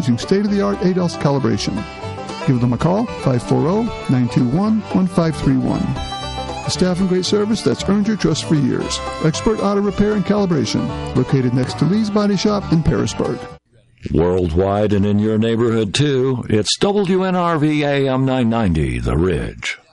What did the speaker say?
using state-of-the-art ADALS calibration. Give them a call, 540-921-1531. A staff and great service that's earned your trust for years. Expert auto repair and calibration. Located next to Lee's Body Shop in Parisburg. Worldwide and in your neighborhood, too, it's WNRV AM 990, The Ridge.